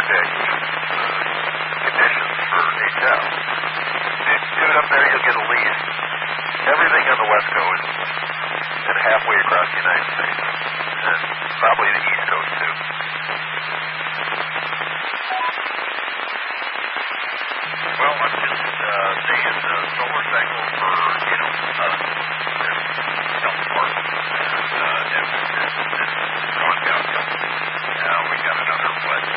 pick conditions for HF. If you do it up there, you'll get at least everything on the West Coast and halfway across the United States, and probably the East Coast too. Well, I'm just saying the solar cycle for, us fell apart, and it's gone downhill. Now we got another,